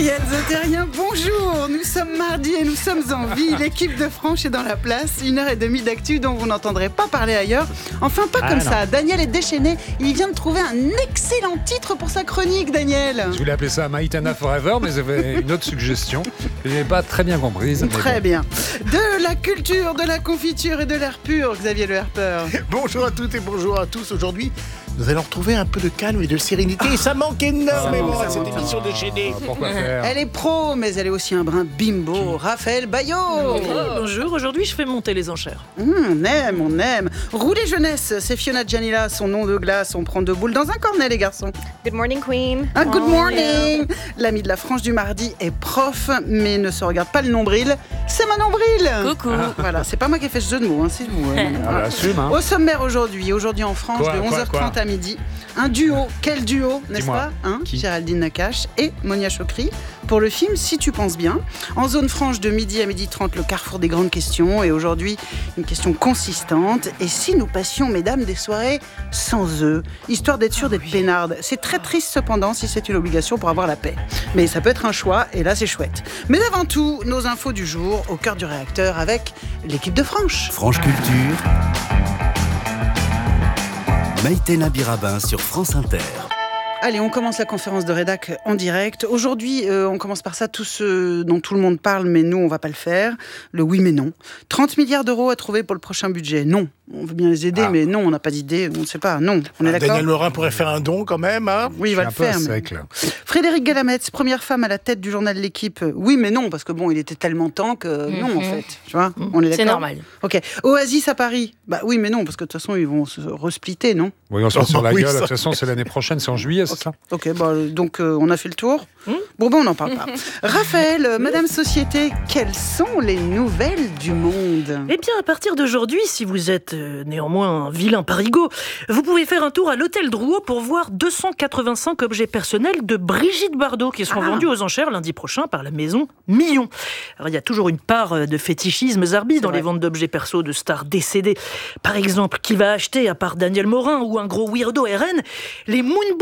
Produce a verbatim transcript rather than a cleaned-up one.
Daniel Zotérien, bonjour. Nous sommes mardi et nous sommes en vie. L'équipe de Franche est dans la place. Une heure et demie d'actu dont vous n'entendrez pas parler ailleurs. Enfin, pas ah, comme non. ça. Daniel est déchaîné. Il vient de trouver un excellent titre pour sa chronique, Daniel. Je voulais appeler ça Maïtena Forever, mais j'avais une autre suggestion. Je n'ai pas très bien comprise. Très bon. bien. De la culture, de la confiture et de l'air pur, Xavier Le Herpeur. Bonjour à toutes et bonjour à tous. Aujourd'hui, nous allons retrouver un peu de calme et de sérénité. Ah. Et ça manque énormément ah, à cette manque. émission déchaînée. Ah, pourquoi faire ? Elle est pro, mais elle est aussi un brin bimbo. Raphaël Baillot. Oh, bonjour, aujourd'hui je fais monter les enchères. Mmh, on aime, on aime. Rouler jeunesse, c'est Fiona Gianilla, son nom de glace. On prend deux boules dans un cornet, les garçons. Good morning, Queen. Ah, good oh, morning. Yeah. L'ami de la Franche du mardi est prof, mais ne se regarde pas le nombril. C'est ma nombril. Coucou. Ah, voilà, c'est pas moi qui ai fait ce jeu de mots, hein, c'est vous. Hein. On l'assume, hein. Au sommaire aujourd'hui, aujourd'hui en France, quoi, de onze heures trente quoi, quoi à midi, un duo. Quel duo, n'est-ce Dis-moi. pas hein Qui Géraldine Nakache et Monia Chokri pour le film Si tu penses bien. En zone franche de midi à midi trente, le carrefour des grandes questions. Et aujourd'hui, une question consistante. Et si nous passions, mesdames, des soirées sans eux, histoire d'être sûr d'être peinarde. C'est très triste cependant si c'est une obligation pour avoir la paix. Mais ça peut être un choix et là c'est chouette. Mais avant tout, nos infos du jour au cœur du réacteur avec l'équipe de Franche. Franche Culture. Maïtena Birabin sur France Inter. Allez, on commence la conférence de rédac en direct. Aujourd'hui, euh, on commence par ça, tout ce dont tout le monde parle, mais nous, on va pas le faire. Le oui mais non. trente milliards d'euros à trouver pour le prochain budget. Non. On veut bien les aider, ah. mais non, on n'a pas d'idée, on ne sait pas. Non, on est ah, d'accord. Daniel Morin pourrait faire un don quand même, hein. Oui, il va le faire. Sec, mais... Frédéric Galametz, première femme à la tête du journal de L'équipe. Oui, mais non, parce que bon, il était tellement temps que mm-hmm. non, en fait. Tu vois, mm-hmm. on est d'accord. C'est normal. Ok. Oasis à Paris. Bah oui, mais non, parce que de toute façon, ils vont se resplitter, non ? Oui, on se met sur la oui, gueule. ça... De toute façon, c'est l'année prochaine, c'est en juillet, c'est okay. ça ? Ok, bah, donc euh, on a fait le tour. Mm. Bon, ben on n'en parle pas. Raphaël, euh, Madame Société, quelles sont les nouvelles du monde ? Eh bien, à partir d'aujourd'hui, si vous êtes euh, néanmoins un vilain parigot, vous pouvez faire un tour à l'hôtel Drouot pour voir deux cent quatre-vingt-cinq objets personnels de Brigitte Bardot qui seront ah. vendus aux enchères lundi prochain par la maison Millon. Alors, il y a toujours une part de fétichisme zarbi dans les ventes d'objets perso de stars décédées. Par exemple, qui va acheter, à part Daniel Morin ou un gros weirdo R N, les Moon